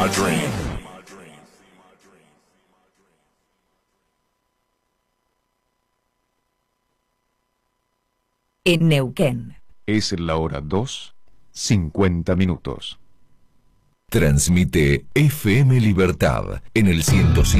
my dream. En Neuquén. Es la hora 2:50. Transmite FM Libertad en el 105.